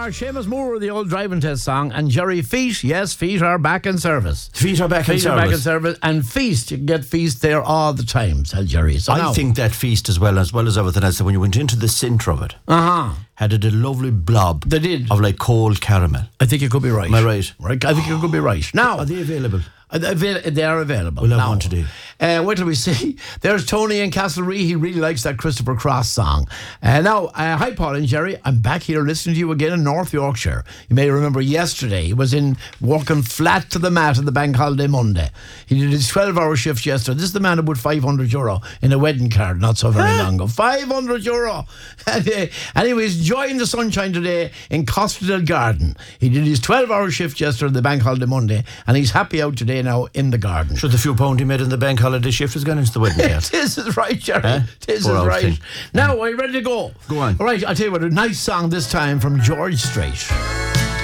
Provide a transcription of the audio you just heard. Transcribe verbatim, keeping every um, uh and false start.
are Seamus Moore, the old driving test song, and Jerry Feet. Yes, Feet are back in service. Feet are back in Feet service. are back in service, and Feast, you can get Feast there all the time, tell Jerry. So I now, think that feast, as well as well as everything else, that when you went into the centre of it, uh-huh. had it a lovely blob They did. of like cold caramel. I think you could be right. Am I right? Right, I think you could be right. Now, Are they available? Uh, they avail- they are available. We'll have now. one today. Uh, wait till we see. There's Tony in Castlereagh. He really likes that Christopher Cross song. Uh, now, uh, hi, Paul and Jerry. I'm back here listening to you again in North Yorkshire. You may remember yesterday he was in walking flat to the mat on the bank holiday Monday. He did his twelve-hour shift yesterday. This is the man who put five hundred euro in a wedding card not so very long ago. five hundred euro. And, uh, and he was enjoying the sunshine today in Costerdale Garden. He did his twelve-hour shift yesterday on the bank holiday Monday, and he's happy out today now in the garden. Sure, the few pound he made in the bank holiday shift has gone into the wedding card. This is right, Jerry. Huh? This is Poor old right. thing. Now, are you ready to go? Go on. All right, I'll tell you what, a nice song this time from George Strait.